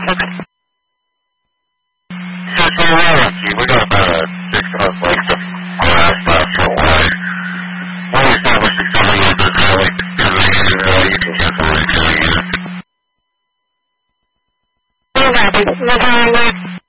We got about a 6-month length of last for a while. When we establish the company, there's really you can get the review.